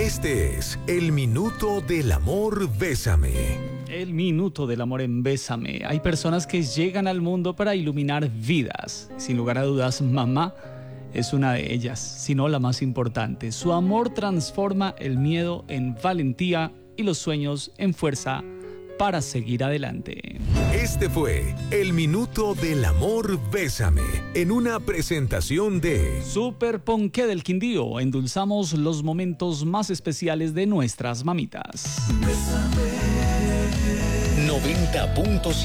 Este es el Minuto del Amor Bésame. El minuto del amor en Bésame. Hay personas que llegan al mundo para iluminar vidas. Sin lugar a dudas, mamá es una de ellas, si no la más importante. Su amor transforma el miedo en valentía y los sueños en fuerza para seguir adelante. Este fue el Minuto del Amor Bésame, en una presentación de Super Ponqué del Quindío. Endulzamos los momentos más especiales de nuestras mamitas. 90.7